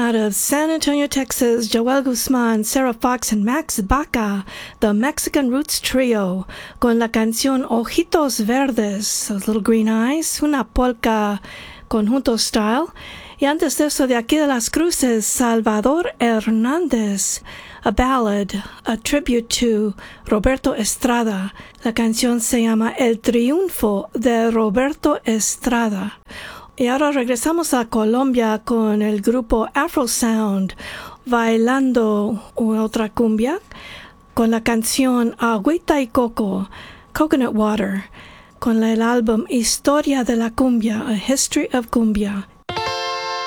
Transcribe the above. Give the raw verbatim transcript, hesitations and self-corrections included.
out of San Antonio, Texas, Joel Guzman, Sarah Fox, and Max Baca, the Mexican Roots Trio, con la canción Ojitos Verdes, Those Little Green Eyes, una polka conjunto style. Y antes de eso, de aquí de Las Cruces, Salvador Hernández, a ballad, a tribute to Roberto Estrada. La canción se llama El Triunfo de Roberto Estrada. Y ahora regresamos a Colombia con el grupo Afro Sound, bailando otra cumbia, con la canción Agüita y Coco, Coconut Water, con el álbum Historia de la Cumbia, A History of Cumbia.